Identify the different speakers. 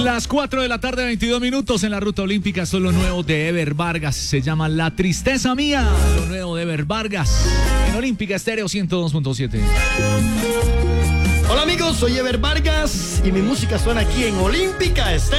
Speaker 1: Las 4 de la tarde, 22 minutos en la ruta olímpica. Esto es lo nuevo de Ever Vargas. Se llama La Tristeza Mía. Lo nuevo de Ever Vargas en Olímpica Estéreo 102.7.
Speaker 2: Hola amigos, soy Ever Vargas y mi música suena aquí en Olímpica Estéreo.